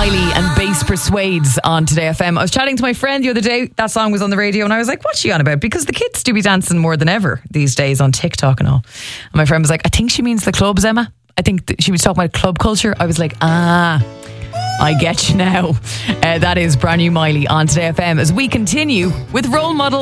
Miley and Bass Persuades on Today FM. I was chatting to my friend the other day. That song was on the radio and I was like, what's she on about? Because the kids do be dancing more than ever these days on TikTok and all. And my friend was like, I think she means the clubs, Emma. I think she was talking about club culture. I was like, I get you now. That is brand new Miley on Today FM as we continue with Role Model.